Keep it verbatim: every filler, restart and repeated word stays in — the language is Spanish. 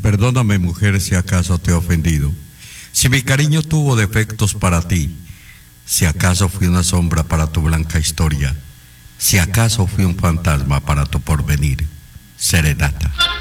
Perdóname, mujer, si acaso te he ofendido. Si mi cariño tuvo defectos para ti, si acaso fui una sombra para tu blanca historia, si acaso fui un fantasma para tu porvenir. Serenata.